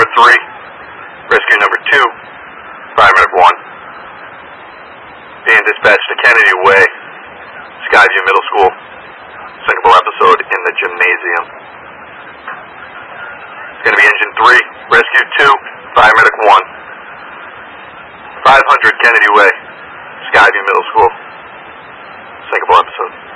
number 3, rescue number 2, fireman 1. Being dispatched to Kennedy Way, Skyview Middle School. Sinkable episode in the gymnasium. It's going to be engine 3, rescue 2, fireman 1. 500 Kennedy Way, Skyview Middle School. Sinkable episode.